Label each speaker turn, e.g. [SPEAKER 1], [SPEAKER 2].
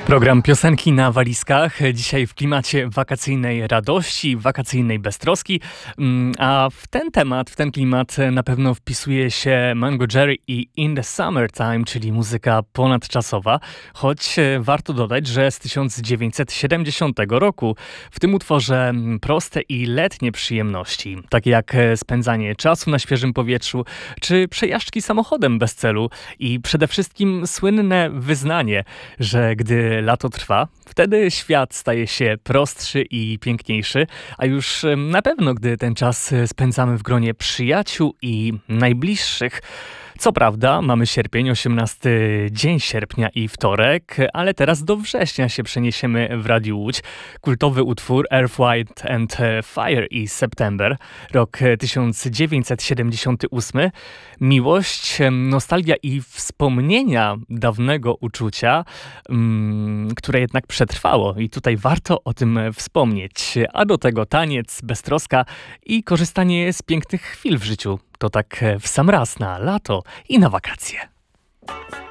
[SPEAKER 1] Program Piosenki na walizkach. Dzisiaj w klimacie wakacyjnej radości, wakacyjnej beztroski. A w ten klimat na pewno wpisuje się Mango Jerry i In the Summertime, czyli muzyka ponadczasowa. Choć warto dodać, że z 1970 roku w tym utworze proste i letnie przyjemności, takie jak spędzanie czasu na świeżym powietrzu, czy przejażdżki samochodem bez celu i przede wszystkim słynne wyznanie, że gdy lato trwa, wtedy świat staje się prostszy i piękniejszy, a już na pewno, gdy ten czas spędzamy w gronie przyjaciół i najbliższych. Co prawda, mamy sierpień, 18 dzień sierpnia i wtorek, ale teraz do września się przeniesiemy w Radiu Łódź. Kultowy utwór Earth, Wind and Fire i September, rok 1978. Miłość, nostalgia i wspomnienia dawnego uczucia, które jednak przetrwało i tutaj warto o tym wspomnieć. A do tego taniec, beztroska i korzystanie z pięknych chwil w życiu. To tak w sam raz na lato i na wakacje.